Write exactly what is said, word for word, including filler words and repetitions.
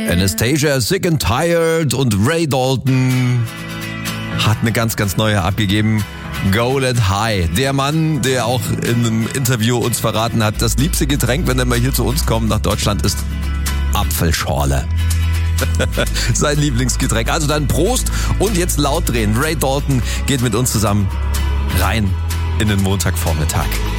Anastasia, Sick and Tired und Ray Dalton hat eine ganz, ganz neue abgegeben. Golden High. Der Mann, der auch in einem Interview uns verraten hat, das liebste Getränk, wenn er mal hier zu uns kommt, nach Deutschland, ist Apfelschorle. Sein Lieblingsgetränk. Also dann Prost und jetzt laut drehen. Ray Dalton geht mit uns zusammen rein in den Montagvormittag.